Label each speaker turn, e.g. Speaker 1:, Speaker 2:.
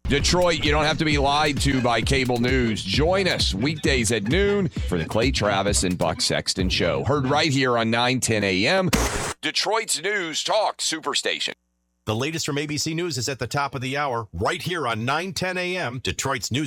Speaker 1: Detroit, you don't have to be lied to by cable news. Join us weekdays at noon for the Clay Travis and Buck Sexton Show. Heard right here on 9:10 a.m. Detroit's News Talk Superstation.
Speaker 2: The latest from ABC News is at the top of the hour, right here on 9:10 a.m. Detroit's News.